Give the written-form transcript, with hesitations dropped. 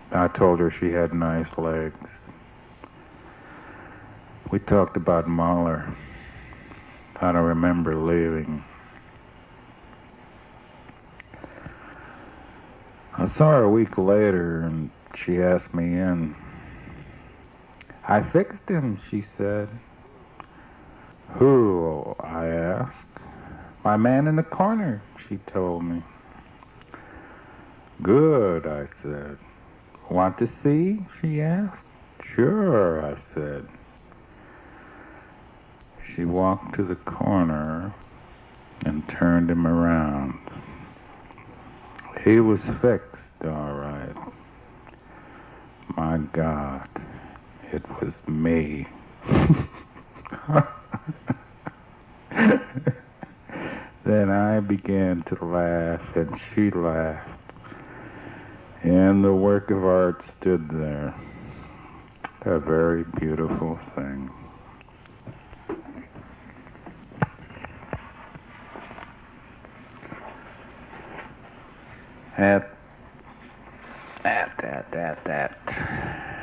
I told her she had nice legs. We talked about Mahler. I don't remember leaving. I saw her a week later, and she asked me in. I fixed him, she said. Who? I asked. My man in the corner, she told me. Good, I said. Want to see? She asked. Sure, I said. She walked to the corner and turned him around. He was fixed, all right. My God, it was me. Then I began to laugh, and she laughed. And the work of art stood there. A very beautiful thing. That.